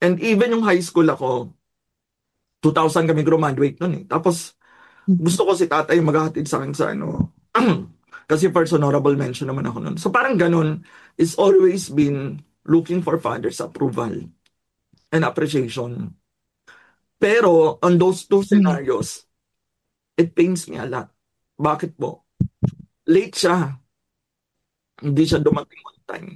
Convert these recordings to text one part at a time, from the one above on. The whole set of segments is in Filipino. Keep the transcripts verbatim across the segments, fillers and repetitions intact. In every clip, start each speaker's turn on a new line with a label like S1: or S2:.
S1: And even yung high school ako, two thousand kami graduate nun eh. Tapos,
S2: Mhm.
S1: gusto ko si tatay maghahatid sa akin sa ano. Kasi first honorable mention naman ako nun. So parang ganun, is always been looking for father's approval and appreciation. Pero on those two
S2: Mhm.
S1: scenarios, it pains me a lot. Bakit po? Late siya. Hindi siya dumating on time.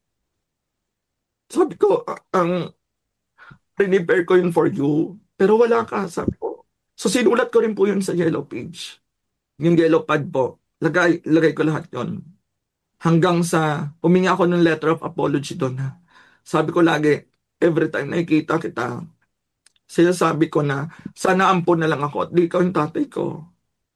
S1: Sabi ko, "Ah, ang prepare ko yun for you. Pero wala ka, sabi ko. So sinulat ko rin po yun sa yellow page. Yung yellow pad po. Lagay, lagay ko lahat yon. Hanggang sa, humingi ako ng letter of apology doon. Ha. Sabi ko lagi, every time nakikita kita, sinasabi ko na, sana ampon na lang ako at di ikaw yung tatay ko.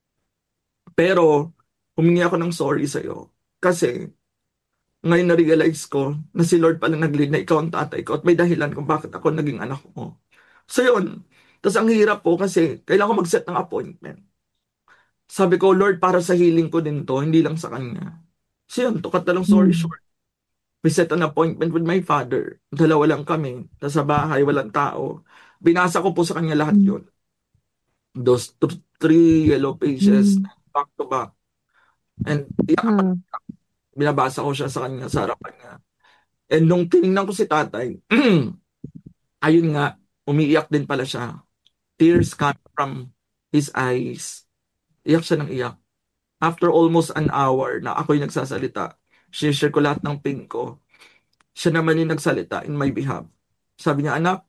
S1: Pero, humingi ako ng sorry sa'yo. Kasi, ngayon na-realize ko na si Lord pala nag-lead na ikaw ang tatay ko at may dahilan kung bakit ako naging anak mo. So yun. Tapos ang hirap po kasi kailangan ko mag-set ng appointment. Sabi ko, Lord, para sa healing ko din to, hindi lang sa kanya. So yun, to cut na long story
S2: Mhm.
S1: short. We set an appointment with my father. Dalawa lang kami. Nasa bahay, walang tao. Binasa ko po sa kanya lahat
S2: Mhm.
S1: yun. Those th- three yellow pages,
S2: Mhm.
S1: back to back. And iyak pa,
S2: Mhm.
S1: binabasa ko siya sa kanya, sa harapan niya. And nung tinignan ko si tatay, ayun nga, umiiyak din pala siya. Tears coming from his eyes. Iyak siya ng iyak. After almost an hour na ako'y nagsasalita, share ko lahat ng pain ko. Siya naman yung nagsalita in my behalf. Sabi niya, anak,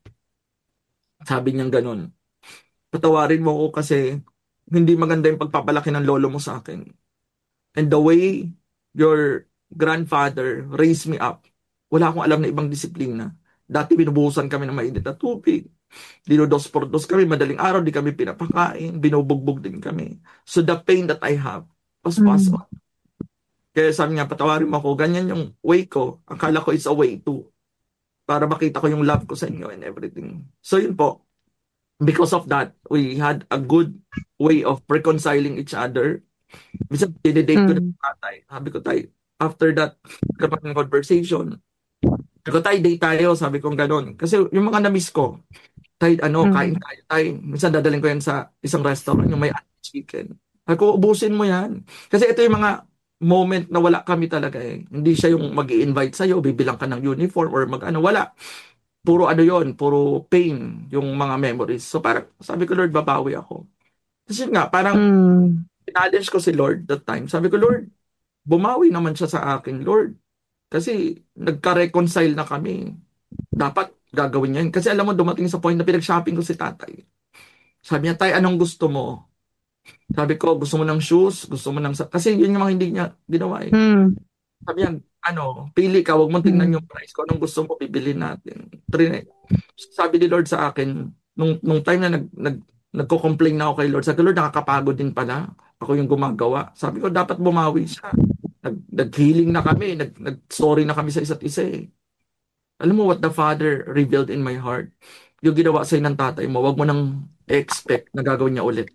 S1: sabi niya ganun, patawarin mo ko kasi hindi maganda yung pagpapalaki ng lolo mo sa akin. And the way your grandfather raised me up, wala akong alam na ibang disiplina. Dati binubuhusan kami ng mainit na tubig. Dinodos por dos kami, madaling araw, di kami pinapakain, binubugbog din kami. So the pain that I have was passed
S2: Mhm.
S1: on. Kaya sabi niya, patawarin mo ako, ganyan yung way ko. Akala ko it's a way too. Para makita ko yung love ko sa inyo and everything. So yun po, because of that, we had a good way of reconciling each other. Minsan, dinedate ko na
S2: Mhm.
S1: sa tatay. Sabi ko, tay, after that, kapag ng conversation, sabi ko, tay, date tayo. Sabi ko, ganun. Kasi yung mga na-miss ko, tay, ano, kain
S2: Mhm.
S1: tayo, tay. Minsan, dadaling ko yan sa isang restaurant, yung may chicken. Sabi ko, ubusin mo yan. Kasi ito yung mga moment na wala kami talaga eh. Hindi siya yung mag invite sa'yo, bibilang ka ng uniform or mag-ano, wala. Puro ano yon, puro pain yung mga memories. So parang sabi ko, Lord, babawi ako. Kasi yun nga, parang
S2: Mhm.
S1: challenge ko si Lord that time. Sabi ko, Lord, bumawi naman siya sa akin, Lord. Kasi nagka-reconcile na kami. Dapat gagawin niya yun. Kasi alam mo, dumating sa point na pinag-shopping ko si tatay. Sabi niya, tay, anong gusto mo? Sabi ko, gusto mo ng shoes? Gusto mo ng... sa-" Kasi yun yung mga hindi niya ginawa eh.
S2: Mhm.
S1: Sabi niya, ano, pili ka, wag mong tingnan
S2: Mhm.
S1: yung price ko. Anong gusto mo, bibili natin. Trinay. Sabi ni Lord sa akin, nung, nung time na nag, nag, nagko-complain na ako kay Lord, sabi ko, Lord, nakakapagod din pala. Ako yung gumagawa. Sabi ko, dapat bumawi siya. Nag, nag-healing na kami, nag, nag-sorry na kami sa isa't isa eh. Alam mo what the Father revealed in my heart? Yung ginawa sa'yo ng tatay mo, wag mo nang expect na gagawin niya ulit.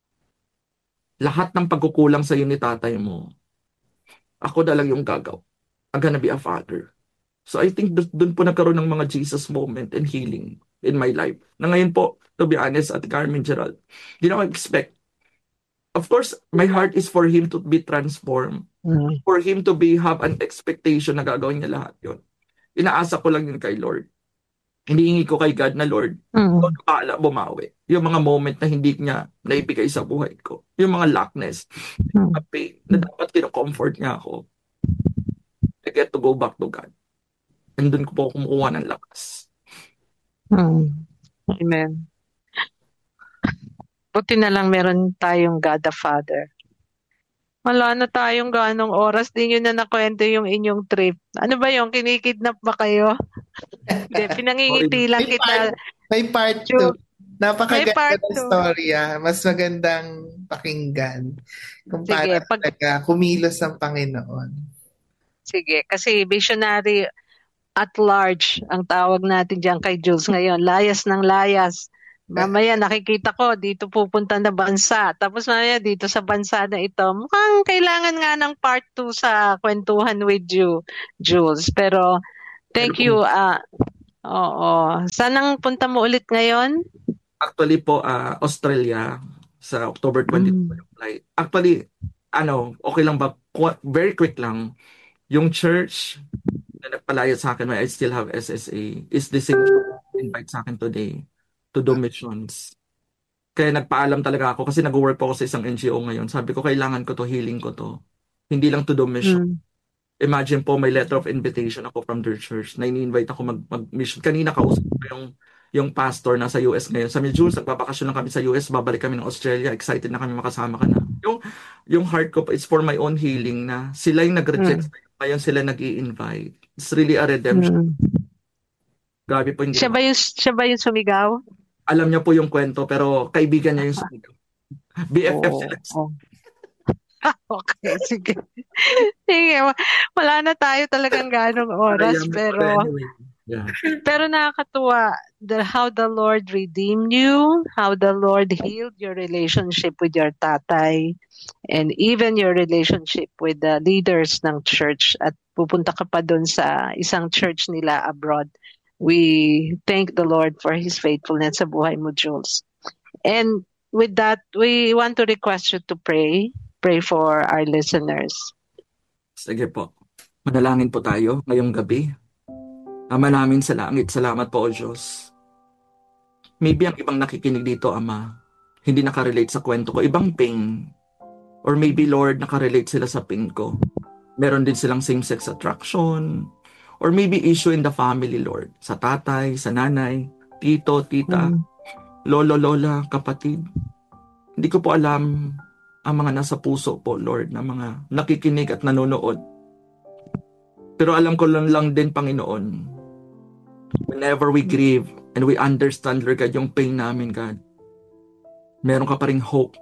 S1: Lahat ng pagkukulang sa'yo ni tatay mo, ako na lang yung gagaw. I'm gonna be a father. So I think dun dun po nagkaroon ng mga Jesus moment and healing in my life. Na ngayon po, to be honest, at Carmen Gerald, di na ako expect. Of course, my heart is for him to be transformed.
S2: Mhm.
S1: For him to be have an expectation na gagawin niya lahat yon. Inaasa ko lang yun kay Lord. Hinihingi ko kay God na Lord, ikaw
S2: Mhm.
S1: na bahala bumawi. Yung mga moment na hindi niya naibigay sa buhay ko. Yung mga lackness,
S2: Mhm.
S1: mga pain, na dapat kino-comfort niya ako. I get to go back to God. And dun ko po kumukuha ng lakas.
S2: Mhm. Amen. Buti na lang meron tayong God the Father. Wala na tayong ganong oras. Di nyo na nakwento yung inyong trip. Ano ba yung kinikidnap ba kayo? Hindi,
S1: Sorry
S2: pinangingiti
S1: na.
S2: lang
S3: May part,
S2: kita.
S3: may part two.
S2: Ju- May
S3: Napakaganda
S2: part
S3: ng
S2: two.
S3: storya. Mas magandang pakinggan kung
S2: Sige,
S3: paano
S2: pag
S3: talaga kumilos ang Panginoon.
S2: sige, kasi visionary at large ang tawag natin diyan kay Jules ngayon. Layas ng layas. Mamaya nakikita ko dito pupunta na bansa. Tapos mamaya dito sa bansa na ito. Mukhang kailangan nga ng part two sa kwentuhan with you, Jules. Pero
S1: Pero
S2: thank
S1: kung
S2: you. ah Oo. Saan ang punta mo ulit ngayon?
S1: Actually po, ah, Australia sa October twenty-two
S2: Mm.
S1: yung flight. Actually, ano, okay lang ba? Qu- Very quick lang. Yung church na nagpalaya sa akin when I still have S S A is the same church that invite sa akin today to do missions. Kaya nagpaalam talaga ako kasi nag-work po ako sa isang N G O ngayon. Sabi ko, kailangan ko to, healing ko to. Hindi lang to do mission.
S2: Mm.
S1: Imagine po, may letter of invitation ako from their church na ini-invite ako mag, mag-mission. Kanina kausap ko yung, yung pastor na sa U S ngayon. Sabi niya, Jules, nagbabakasyon lang kami sa U S, babalik kami ng Australia. Excited na kami makasama ka na. Yung, yung heart ko, it's for my own healing na sila yung nag-reject
S2: Mm.
S1: sa'yo. Ngayon sila nag-i-invite. It's really a redemption.
S2: Mm.
S1: Grabe po yung
S2: Siya
S1: ginawa.
S2: ba yung, siya ba yung sumigaw?
S1: Alam niya po yung kwento, pero kaibigan niya yung sumigaw. B F F sila.
S2: Oo. Oh. Okay, sige. Sige, wa- wala na tayo talagang ganong oras,
S1: Kaya,
S2: pero
S1: anyway. Yeah.
S2: pero nakakatuwa the how the Lord redeemed you, how the Lord healed your relationship with your tatay, and even your relationship with the leaders ng church. At pupunta ka pa doon sa isang church nila abroad. We thank the Lord for His faithfulness sa buhay mo, Jules. And with that, we want to request you to pray. Pray for our listeners.
S1: Sige po. Manalangin po tayo ngayong gabi. Ama namin sa langit, salamat po o Diyos. Maybe ang ibang nakikinig dito, Ama, hindi nakarelate sa kwento ko. Ibang pain. Or maybe, Lord, nakarelate sila sa pain ko. Meron din silang same-sex attraction. Or maybe issue in the family, Lord. Sa tatay, sa nanay, tito, tita,
S2: Mm.
S1: lolo, lola, kapatid. Hindi ko po alam ang mga nasa puso po, Lord, na mga nakikinig at nanonood. Pero alam ko lang, lang din, Panginoon, whenever we grieve and we understand, Lord God, yung pain namin, God, meron ka pa ring hope.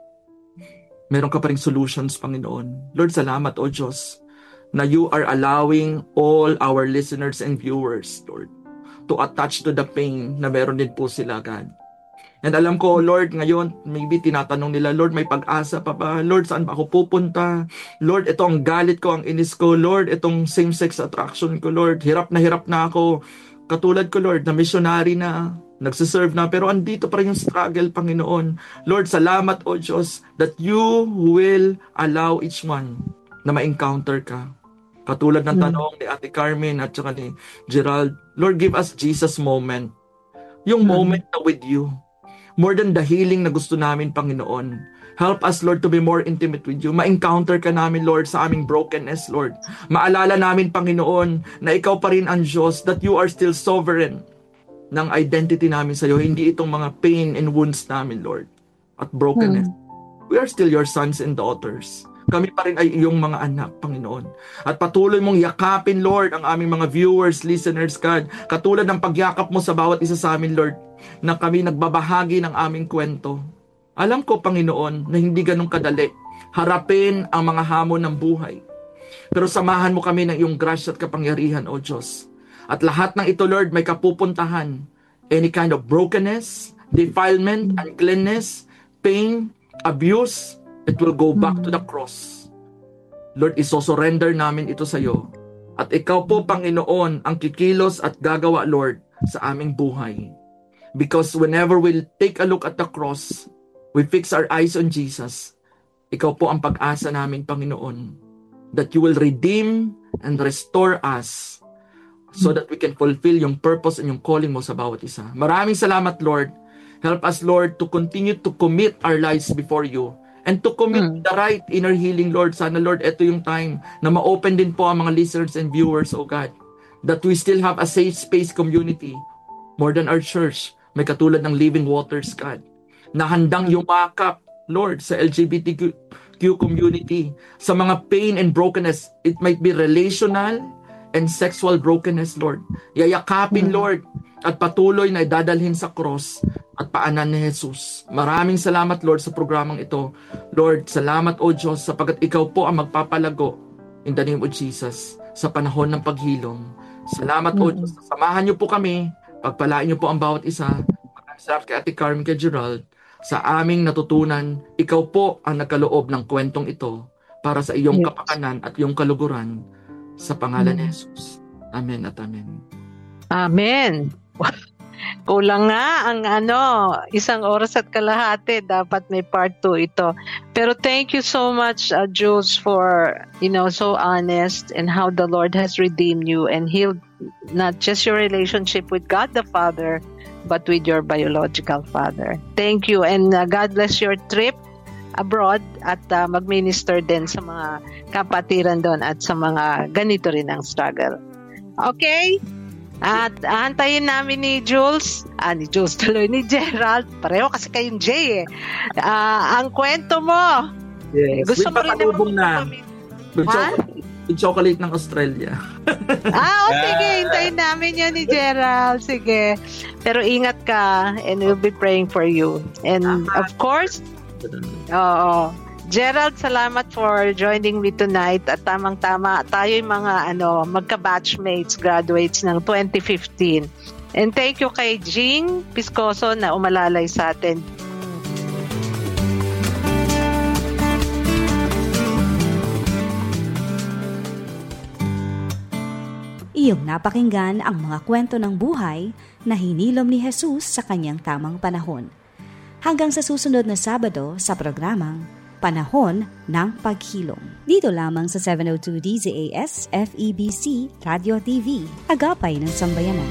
S1: Meron ka pa ring solutions, Panginoon. Lord, salamat, O Diyos, na you are allowing all our listeners and viewers, Lord, to attach to the pain na meron din po sila, God. And alam ko, Lord, ngayon, maybe tinatanong nila, Lord, may pag-asa pa ba? Lord, saan ba ako pupunta? Lord, ito ang galit ko, ang inis ko. Lord, itong same-sex attraction ko, Lord. Hirap na hirap na ako. Katulad ko, Lord, na missionary na, nagsiserve na, pero andito pa rin yung struggle, Panginoon. Lord, salamat, O Diyos, that you will allow each one na ma-encounter ka. Katulad ng
S2: Mm.
S1: tanong ni Ate Carmen at saka ni Gerald, Lord, give us Jesus moment. Yung
S2: Mm.
S1: moment na with you. More than the healing na gusto namin, Panginoon. Help us, Lord, to be more intimate with you. Ma-encounter ka namin, Lord, sa aming brokenness, Lord. Maalala namin, Panginoon, na ikaw pa rin ang Diyos, that you are still sovereign ng identity namin sa iyo. Hindi itong mga pain and wounds namin, Lord, at brokenness.
S2: Mm.
S1: We are still your sons and daughters. Kami pa rin ay iyong mga anak, Panginoon. At patuloy mong yakapin, Lord, ang aming mga viewers, listeners, God. Katulad ng pagyakap mo sa bawat isa sa amin, Lord, na kami nagbabahagi ng aming kwento. Alam ko, Panginoon, na hindi ganun kadali harapin ang mga hamon ng buhay. Pero samahan mo kami ng iyong grasya at kapangyarihan, O Diyos. At lahat ng ito, Lord, may kapupuntahan. Any kind of brokenness, defilement, uncleanness, pain, abuse, it will go back to the cross. Lord, isosurrender namin ito sa iyo. At ikaw po, Panginoon, ang kikilos at gagawa, Lord, sa aming buhay. Because whenever we'll take a look at the cross, we fix our eyes on Jesus. Ikaw po ang pag-asa namin, Panginoon, that you will redeem and restore us so that we can fulfill yung purpose and yung calling mo sa bawat isa. Maraming salamat, Lord. Help us, Lord, to continue to commit our lives before you and to commit
S2: Mm.
S1: the right inner healing, Lord. Sana, Lord, ito yung time na ma-open din po ang mga listeners and viewers, O God, that we still have a safe space community more than our church. May katulad ng Living Waters, God, na handang yumakap, Lord, sa L G B T Q community, sa mga pain and brokenness. It might be relational and sexual brokenness, Lord. Yayakapin,
S2: Mm.
S1: Lord, at patuloy na idadalhin sa cross at paanan ni Jesus. Maraming salamat, Lord, sa programang ito. Lord, salamat, O Diyos, sapagkat ikaw po ang magpapalago in the name of Jesus sa panahon ng paghilom. Salamat, O
S2: Mm.
S1: Diyos. Samahan niyo po kami. Pagpalain niyo po ang bawat isa. Maraming salamat kay Ate Carmen, kay Gerald. Sa aming natutunan, ikaw po ang nagkaloob ng kwentong ito para sa iyong
S2: Yes.
S1: kapakanan at iyong kaluguran sa pangalan ni
S2: Mm.
S1: Jesus. Amen at amen.
S2: Amen. Kulang nga ang ano, isang oras at kalahati. Dapat may part two ito. Pero thank you so much, uh, Jules, for, you know, so honest and how the Lord has redeemed you and healed not just your relationship with God the Father, but with your biological father. Thank you, and uh, God bless your trip abroad at uh, mag-minister din sa mga kapatiran doon at sa mga ganito rin ang struggle. Okay? At aantayin namin ni Jules, ah, ni Jules tuloy, ni Gerald, pareho kasi kayong J eh, uh, ang kwento mo.
S1: Yes,
S2: gusto mo rin
S1: naman na. With
S2: ha?
S1: chocolate, with chocolate ng Australia.
S2: Ah, o sige, hintayin namin yan ni Gerald, sige. Pero ingat ka and we'll be praying for you. And of course, oo, Gerald, salamat for joining me tonight at tamang-tama tayo yung mga ano, magka-batchmates, graduates ng twenty fifteen. And thank you kay Jing Piscoso na umalalay sa atin.
S4: Iyong napakinggan ang mga kwento ng buhay na hinilom ni Jesus sa kanyang tamang panahon. Hanggang sa susunod na Sabado sa programang Panahon ng Paghilom. Dito lamang sa seven oh two D Z A S F E B C Radio T V, Agapay ng Sambayanan.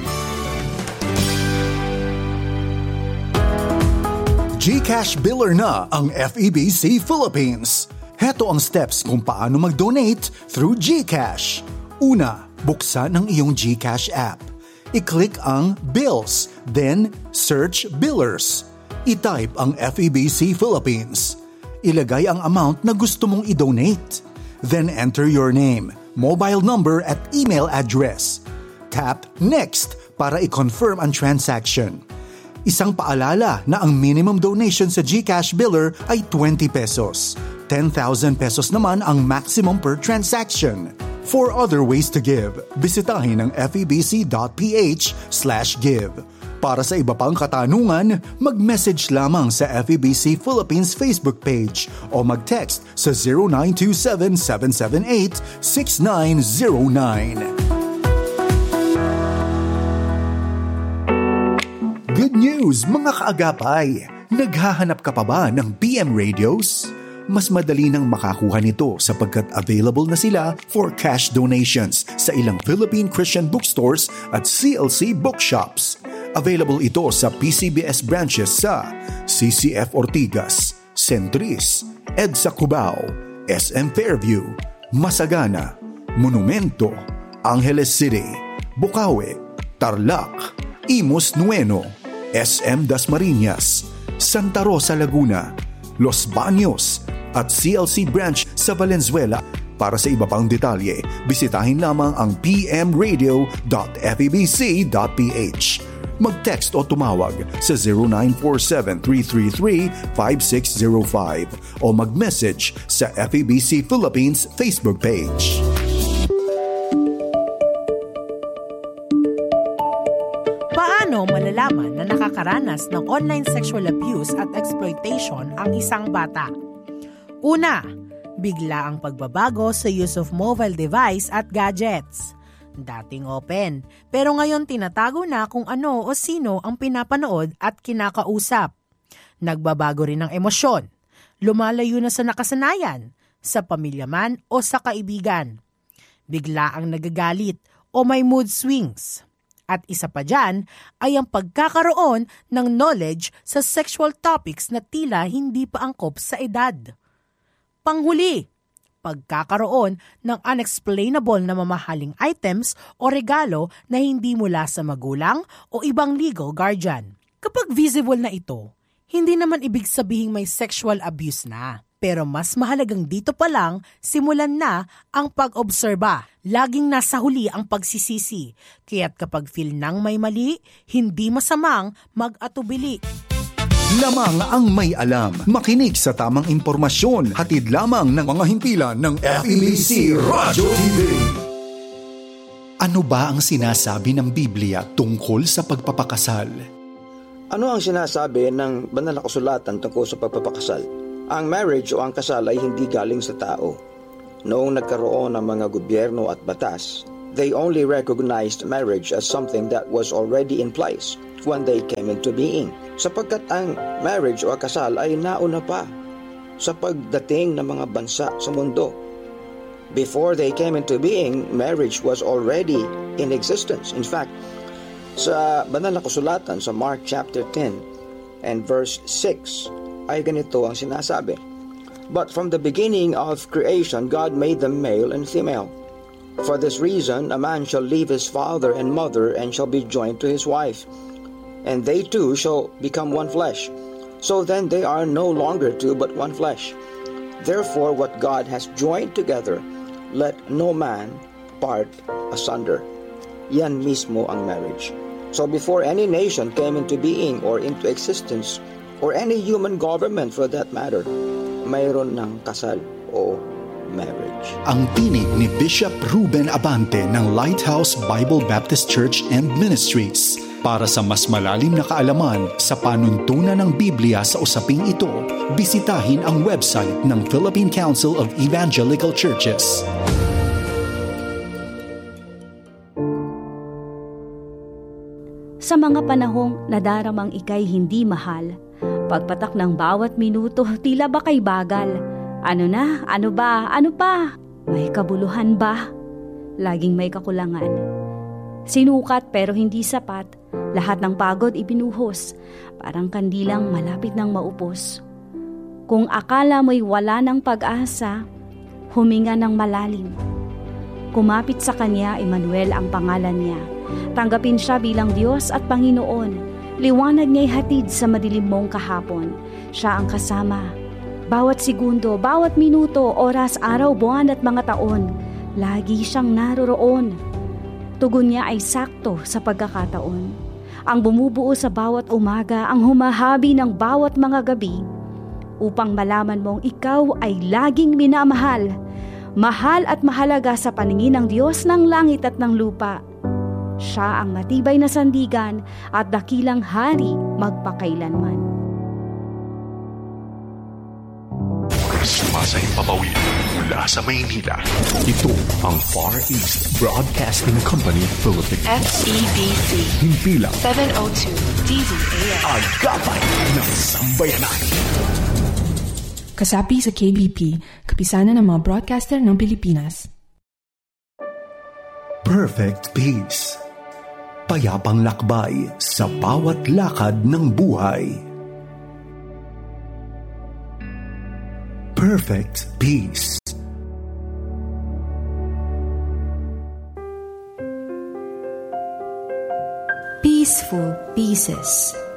S5: GCash Biller na ang F E B C Philippines. Heto ang steps kung paano mag-donate through GCash. Una, buksan ang iyong GCash app. I-click ang Bills, then search Billers. I-type ang F E B C Philippines. Ilagay ang amount na gusto mong i-donate. Then enter your name, mobile number at email address. Tap Next para i-confirm ang transaction. Isang paalala na ang minimum donation sa GCash Biller ay twenty pesos. ten thousand pesos naman ang maximum per transaction. For other ways to give, bisitahin ang febc.ph slash give. Para sa iba pang katanungan, mag-message lamang sa F E B C Philippines Facebook page o mag-text sa zero nine two seven, seven seven eight, six nine zero nine. Good news mga kaagapay! Naghahanap ka pa ba ng P M radios? Mas madali nang makakuha nito sapagkat available na sila for cash donations sa ilang Philippine Christian bookstores at C L C bookshops. Available ito sa P C B S branches sa C C F Ortigas, Centris, EDSA Cubao, S M Fairview, Masagana, Monumento, Angeles City, Bukawi, Tarlac, Imus Nueno, S M Dasmariñas, Santa Rosa Laguna, Los Baños at C L C branch sa Valenzuela. Para sa iba pang detalye, bisitahin lamang ang p m radio dot f e b c dot p h. Mag-text o tumawag sa zero nine four seven, three three three, five six zero five o mag-message sa F E B C Philippines Facebook page.
S6: Paano malalaman na nakakaranas ng online sexual abuse at exploitation ang isang bata? Una, bigla ang pagbabago sa use of mobile device at gadgets. Dating open, pero ngayon tinatago na kung ano o sino ang pinapanood at kinakausap. Nagbabago rin ang emosyon. Lumalayo na sa nakasanayan, sa pamilya man o sa kaibigan. Bigla ang nagagalit o may mood swings. At isa pa dyan ay ang pagkakaroon ng knowledge sa sexual topics na tila hindi pa angkop sa edad. Panghuli, pagkakaroon ng unexplainable na mamahaling items o regalo na hindi mula sa magulang o ibang legal guardian. Kapag visible na ito, hindi naman ibig sabihing may sexual abuse na. Pero mas mahalagang dito pa lang, simulan na ang pag-obserba. Laging nasa huli ang pagsisisi. Kaya't kapag feel nang may mali, hindi masamang mag-atubili.
S5: Lamang ang may alam. Makinig sa tamang impormasyon. Hatid lamang ng mga himpilan ng F E B C Radio T V. Ano ba ang sinasabi ng Biblia tungkol sa pagpapakasal?
S7: Ano ang sinasabi ng banal na kasulatan tungkol sa pagpapakasal? Ang marriage o ang kasal ay hindi galing sa tao. Noong nagkaroon ng mga gobyerno at batas, They only recognized marriage as something that was already in place when they came into being, sapagkat ang marriage o kasal ay nauna pa sa pagdating ng mga bansa sa mundo. Before they came into being, marriage was already in existence. In fact, sa banal na kasulatan sa Mark chapter ten and verse six ay ganito ang sinasabi. But from the beginning of creation, God made them male and female. For this reason, a man shall leave his father and mother and shall be joined to his wife, and they two shall become one flesh. So then they are no longer two but one flesh. Therefore, what God has joined together, let no man part asunder. Yan mismo ang marriage. So before any nation came into being or into existence, or any human government for that matter, mayroon ng kasal o marriage.
S5: Ang tinig ni Bishop Ruben Abante ng Lighthouse Bible Baptist Church and Ministries. Para sa mas malalim na kaalaman sa panuntunan ng Biblia sa usaping ito, bisitahin ang website ng Philippine Council of Evangelical Churches.
S4: Sa mga panahong nadaramang ika'y hindi mahal, pagpatak ng bawat minuto tila ba kay bagal. Ano na? Ano ba? Ano pa? May kabuluhan ba? Laging may kakulangan. Sinukat pero hindi sapat. Lahat ng pagod ibinuhos. Parang kandilang malapit ng maupos. Kung akala mo'y wala ng pag-asa, huminga ng malalim. Kumapit sa Kanya, Emmanuel ang pangalan niya. Tanggapin siya bilang Diyos at Panginoon. Liwanag niya'y hatid sa madilim mong kahapon. Siya ang kasama. Bawat segundo, bawat minuto, oras, araw, buwan at mga taon, lagi siyang naroroon. Tugon niya ay sakto sa pagkakataon. Ang bumubuo sa bawat umaga, ang humahabi ng bawat mga gabi, upang malaman mong ikaw ay laging minamahal. Mahal at mahalaga sa paningin ng Diyos ng langit at ng lupa. Siya ang matibay na sandigan at dakilang hari magpakailanman.
S8: Sumasahimpapawid mula sa Maynila. Ito ang Far East Broadcasting Company Philippines.
S9: F E B C.
S8: Himpilang
S9: seven oh two D Z A M.
S8: Agapay ng Sambayanan.
S9: Kasapi sa K B P, kapisanan ng mga broadcaster ng Pilipinas.
S5: Perfect Peace. Payapang lakbay sa bawat lakad ng buhay. Perfect Peace.
S10: Peaceful Pieces.